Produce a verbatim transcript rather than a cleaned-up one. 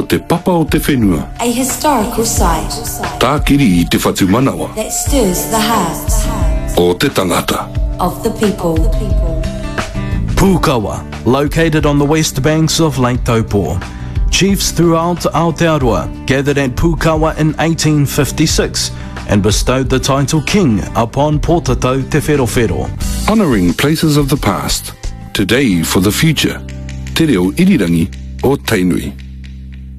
o te papa o te whenua. A historical site Tākiri i te whatu manawa that stirs the hearts o te tangata. of the people. Pukawa, located on the west banks of Lake Taupo. Chiefs throughout Aotearoa gathered at Pukawa in eighteen fifty-six and bestowed the title King upon Pōtatau Te Wherowhero. Honouring places of the past, today for the future. Te reo irirangi o Tainui.